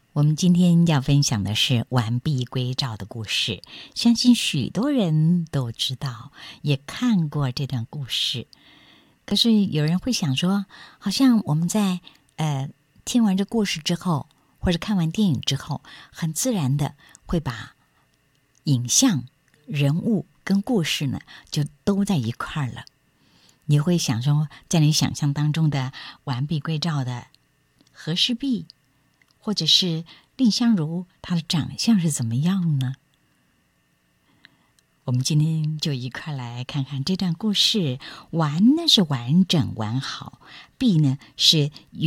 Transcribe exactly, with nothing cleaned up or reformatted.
我们今天要分享的是完璧归赵的故事，相信许多人都知道，也看过这段故事。可是有人会想说，好像我们在呃听完这故事之后，或者看完电影之后，很自然的会把影像、人物跟故事呢，就都在一块儿了。你会想说，在你想象当中的完璧归赵的和氏璧，或者是蔺相如，她的长相是怎么样呢？我们今天就一块来看看这段故事。完呢是完整完好，璧呢是